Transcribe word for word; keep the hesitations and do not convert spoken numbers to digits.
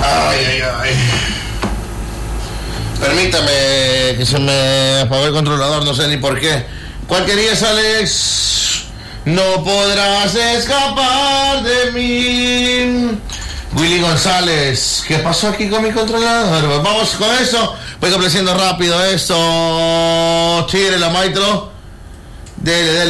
Ay, ay, ay. Permítame que se me apagó el controlador, no sé ni por qué. ¿Cuál querías, Alex? No podrás escapar de mí. Willy González, ¿qué pasó aquí con mi controlador? Vamos con eso. Voy complaciendo rápido esto. Tírela, maestro. Dele, dele.